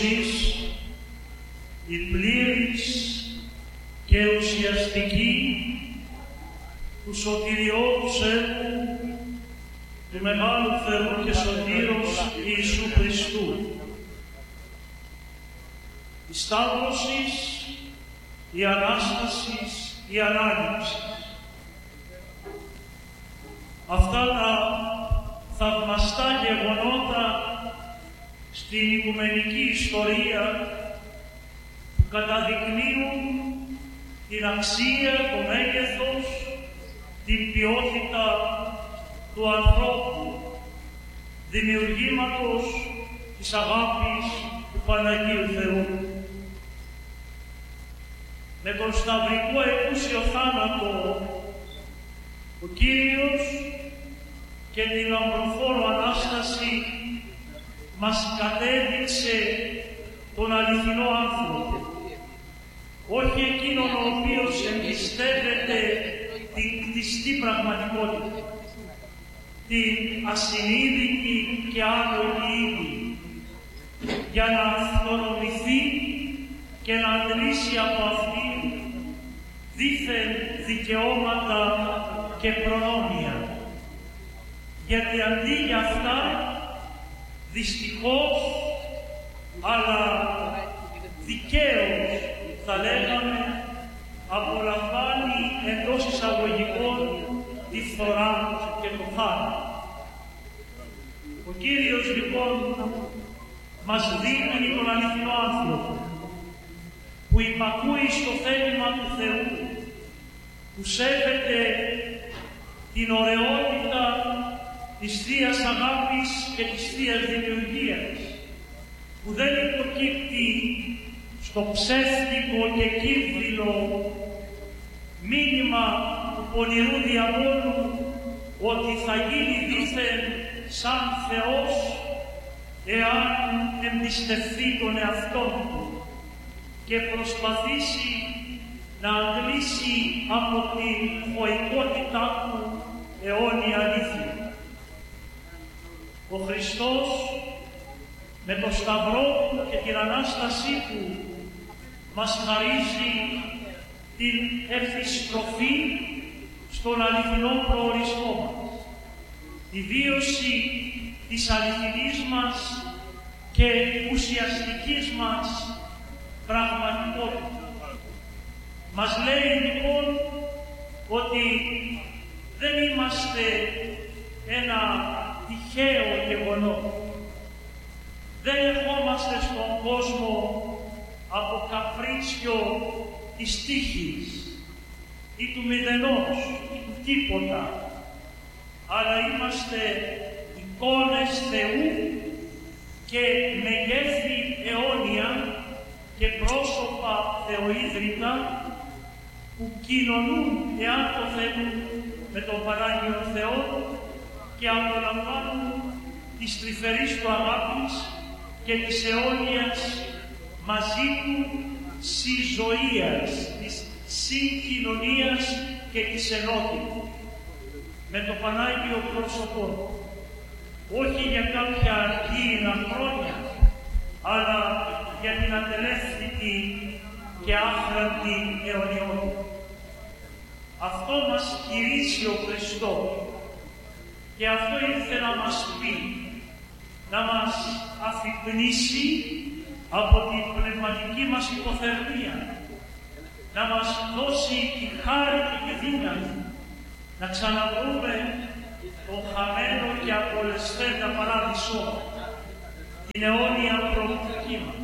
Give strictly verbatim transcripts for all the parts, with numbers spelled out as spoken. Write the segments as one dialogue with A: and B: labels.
A: εσείς, η πλήρης και ουσιαστική του σωτηριώδους έργου του Μεγάλου Θεού και Σωτήρος Ιησού Χριστού. Η Σταύρωσης, η Ανάστασης, η Ανάληψη. Αυτά τα θαυμαστά γεγονότα στην οικουμενική ιστορία που καταδεικνύουν την αξία, το μέγεθος, την ποιότητα του ανθρώπου, δημιουργήματος της αγάπης του Παναγίου Θεού. Με τον σταυρικό εκούσιο θάνατο, ο Κύριος και την λαμπροφόρο Ανάσταση μας κατέδειξε τον αληθινό άνθρωπο, όχι εκείνον ο οποίος εμπιστεύεται την κτιστή πραγματικότητα, την ασυνείδητη και άλογη είδη, για να αυτονομηθεί και να αντλήσει από αυτή δήθεν δικαιώματα και προνόμια. Γιατί αντί για αυτά, δυστυχώς, αλλά δικαίως θα λέγαμε, απολαμβάνει εντός εισαγωγικών τη φθορά και το θάνατο. Ο Κύριος λοιπόν μας δείχνει τον αληθινό άνθρωπο, που υπακούει στο θέλημα του Θεού, που σέβεται την ωραιότητα της Θείας Αγάπης και της Θείας Δημιουργίας, που δεν υποκύπτει στο ψεύτικο και κύβδηλο μήνυμα του πονηρού διαβόλου ότι θα γίνει δήθεν σαν Θεός εάν εμπιστευτεί τον εαυτό του και προσπαθήσει να αντλήσει από την γοητικότητά του αιώνια αλήθεια. Ο Χριστός με το Σταυρό του και την Ανάστασή του μας χαρίζει την επιστροφή στον αληθινό προορισμό μας, τη βίωση της αληθινής μας και ουσιαστικής μας πραγματικότητα. Μας λέει λοιπόν ότι δεν είμαστε ένα τυχαίο γεγονός. Δεν ερχόμαστε στον κόσμο από καπρίτσιο της τύχης ή του μηδενός ή του τίποτα, αλλά είμαστε εικόνες Θεού και μεγέθη αιώνια και πρόσωπα θεοίδρυτα που κοινωνούν, εάν το θέλουν, με τον Πανάγιο Θεό και απολαμβάνουν της τρυφερής του αγάπης και της αιώνιας μαζί του συζωίας, της συγκοινωνίας και της ενότητας με το Πανάγιο πρόσωπό, όχι για κάποια αργύρινα χρόνια, αλλά για την ατελεύθητη και άχραντη αιωνιότητα. Αυτό μας κηρύσσει ο Χριστός και αυτό ήρθε να μας πει, να μας αφυπνήσει από την πνευματική μας υποθερμία, να μας δώσει τη χάρη και τη δύναμη να ξαναβρούμε τον χαμένο και απολεσθέντα παράδεισό, την αιώνια προοπτική μας.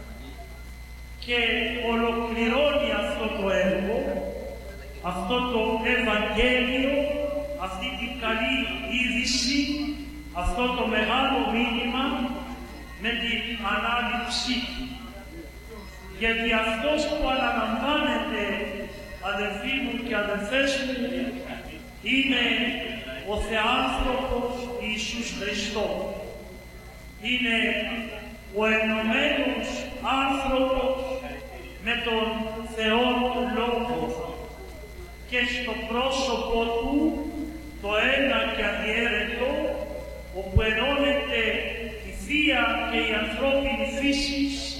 A: Και ολοκληρώνει αυτό το έργο, αυτό το Ευαγγέλιο, αυτή την καλή είδηση, αυτό το μεγάλο μήνυμα με την ανάληψή του. Γιατί αυτός που αναλαμβάνεται, αδελφοί μου και αδελφές μου, είναι ο Θεάνθρωπος Ιησούς Χριστός. Είναι ο ενωμένος άνθρωπος με τον Θεό του Λόγο και στο πρόσωπο του το ένα και αδιέρετο, όπου ενώνεται η Θεία και η ανθρώπινη φύση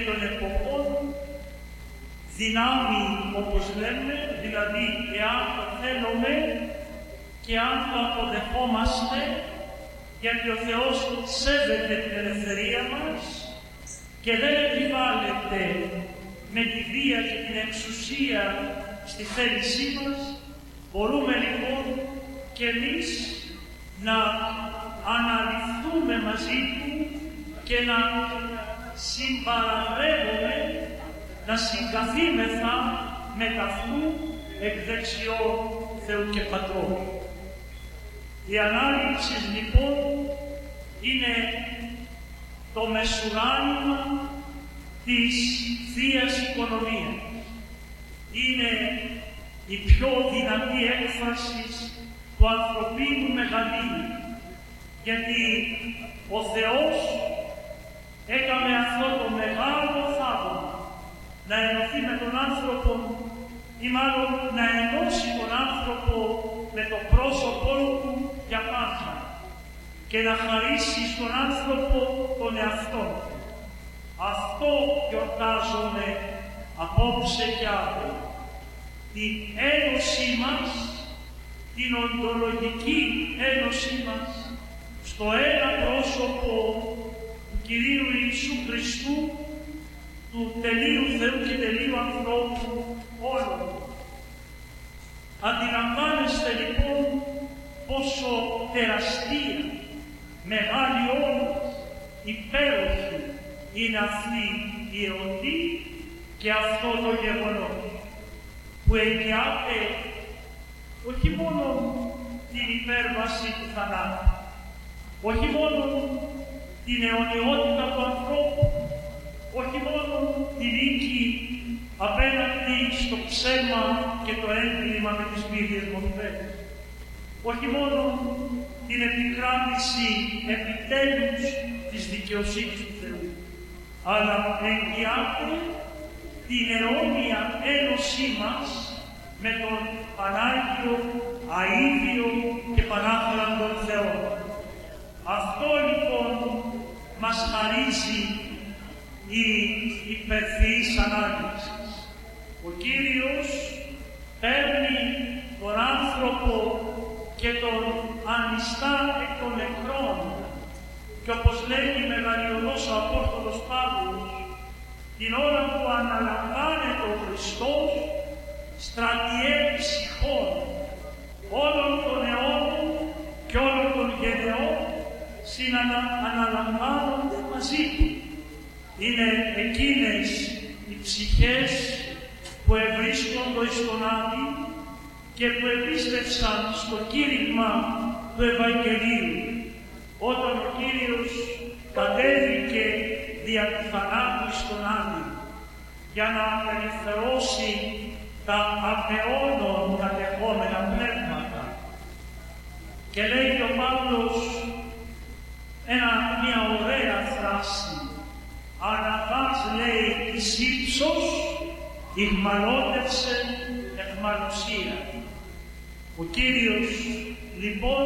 A: των εποχών, δυνάμει, όπως λέμε, δηλαδή εάν το θέλουμε και αν το αποδεχόμαστε, γιατί ο Θεός σέβεται την ελευθερία μας και δεν επιβάλλεται με τη βία και την εξουσία στη θέλησή μας, μπορούμε λοιπόν και εμείς να αναλυθούμε μαζί Του και να συμπαραβρεύουμε, να συγκαθήμεθα με ταυτού εκ δεξιών Θεού και Πατρός. Η ανάληψη λοιπόν είναι το μεσουράνημα της Θείας Οικονομίας. Είναι η πιο δυνατή έκφραση του ανθρωπίνου μεγαλείου, γιατί ο Θεός έκαμε αυτό το μεγάλο θαύμα να ενωθεί με τον άνθρωπο ή μάλλον να ενώσει τον άνθρωπο με το πρόσωπό του για πάντα και να χαρίσει στον άνθρωπο τον εαυτό. Αυτό γιορτάζουμε απόψε και αύριο. Την ένωσή μας, την οντολογική ένωσή μας στο ένα πρόσωπο του Κυρίου Ιησού Χριστού, του τελείου Θεού και τελείου ανθρώπου όλων. Αντιλαμβάνεστε λοιπόν πόσο τεραστία, μεγάλη όλος, υπέροχη είναι αυτή η εορτή και αυτό το γεγονός που εγγυάται όχι μόνο την υπέρβαση του θανάτου, όχι μόνο την αιωνιότητα του ανθρώπου, όχι μόνο την νίκη απέναντι στο ψέμα και το έγκλημα με τις μύριες μορφές, όχι μόνο την επικράτηση επιτέλους της δικαιοσύνης του Θεού, αλλά εγγυάται την αιώνια ένωσή μας με τον Πανάγιο, αΐδιο και πανάχραντον Θεό. Αυτό λοιπόν μας χαρίζει η υπερθυής ανάληψη. Ο Κύριος παίρνει τον άνθρωπο και τον ανιστά εκ των νεκρών και όπως λέγει μεγαλειωδός ο Απόστολος Παύλος, την ώρα που αναλαμβάνεται ο Χριστός στρατιέ ψυχών όλων των αιώνων και όλων των γενεών συναναλαμβάνονται μαζί Του. Είναι εκείνες οι ψυχές που ευρίσκονται εις τον Άδη και που επίστευσαν στο κήρυγμα του Ευαγγελίου, όταν ο Κύριος κατέβηκε δια του θανάτου εις τον Άδη για να απελευθερώσει τα απαιώνων κατεχόμενα πνεύματα. Και λέει ο Παύλος ένα, μια ωραία φράση, «Αναβάς, λέει, εις ύψος, ηγμαλώτευσε εχμαλωσία». Ο Κύριος, λοιπόν,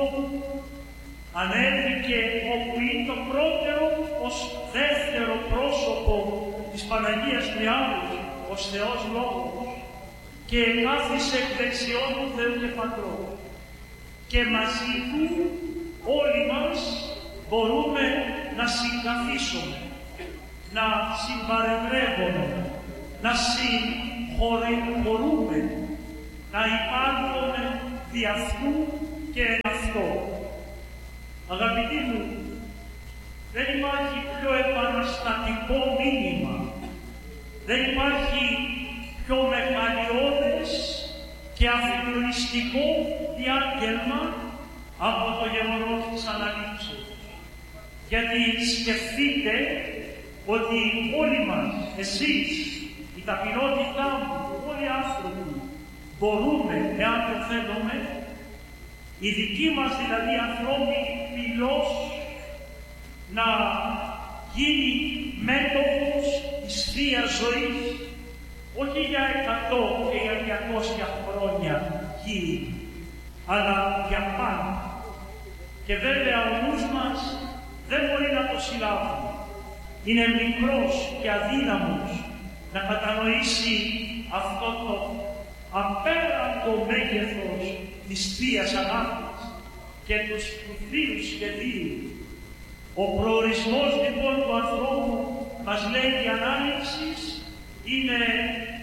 A: ανέβηκε όπου είναι το πρώτερο ως δεύτερο πρόσωπο της Παναγίας Τριάδος, ως Θεός Λόγος, και κάθισε εκ δεξιών του Θεού και Πατρός. Και μαζί Του όλοι μας μπορούμε να συγκαθίσουμε, να συμπαρευρεύουμε, να συγχωρούμε, να υπάρχουμε δι' αυτού και εν αυτό. Αγαπητοί μου, δεν υπάρχει πιο επαναστατικό μήνυμα, δεν υπάρχει πιο μεγαλειώδες και αφιεριστικό διάγγελμα από το γεγονός της αναλήψεως. Γιατί σκεφτείτε ότι όλοι μας, εσείς, η ταπεινότητά μου, όλοι οι άνθρωποι, μπορούμε, εάν το θέλουμε, η δική μας δηλαδή ανθρώπινη πυλός να γίνει μέτωπος της Θείας ζωής, όχι για εκατό και για διακόσια χρόνια γη, αλλά για πάντα. Και βέβαια ο νους μας δεν μπορεί να το συλλάβει. είναι μικρός και αδύναμος να κατανοήσει αυτό το απέραντο μέγεθος της Θείας Αγάπης και τους θείους σχεδίους. Ο προορισμός λοιπόν του ανθρώπου, μας λέει η ανάληψη, είναι